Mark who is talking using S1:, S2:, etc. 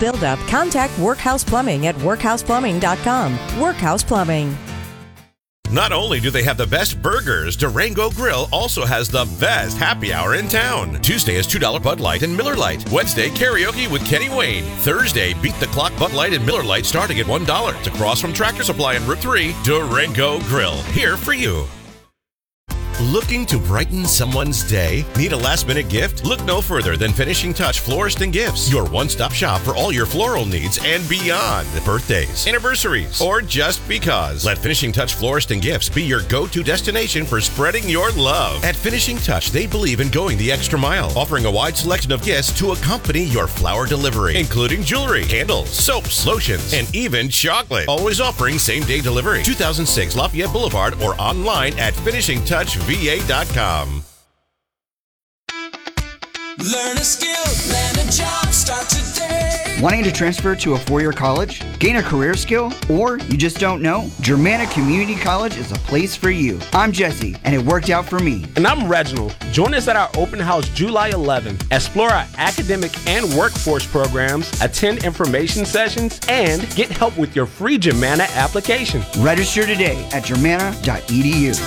S1: buildup, contact Workhouse Plumbing at workhouseplumbing.com. Workhouse Plumbing.
S2: Not only do they have the best burgers, Durango Grill also has the best happy hour in town. Tuesday is $2 Bud Light and Miller Lite. Wednesday, karaoke with Kenny Wayne. Thursday, Beat the Clock Bud Light and Miller Lite starting at $1. It's across from Tractor Supply on Route 3. Durango Grill, here for you. Looking to brighten someone's day? Need a last-minute gift? Look no further than Finishing Touch Florist and Gifts, your one-stop shop for all your floral needs and beyond. Birthdays, anniversaries, or just because. Let Finishing Touch Florist and Gifts be your go-to destination for spreading your love. At Finishing Touch, they believe in going the extra mile, offering a wide selection of gifts to accompany your flower delivery, including jewelry, candles, soaps, lotions, and even chocolate. Always offering same-day delivery. 2006 Lafayette Boulevard or online at finishingtouchva.com.
S3: Learn a skill, land a job, start today.
S4: Wanting to transfer to a four-year college, gain a career skill, or you just don't know? Germanna Community College is a place for you. I'm Jesse, and it worked out for me.
S5: And I'm Reginald. Join us at our open house July 11th. Explore our academic and workforce programs, attend information sessions, and get help with your free Germanna application.
S4: Register today at germanna.edu.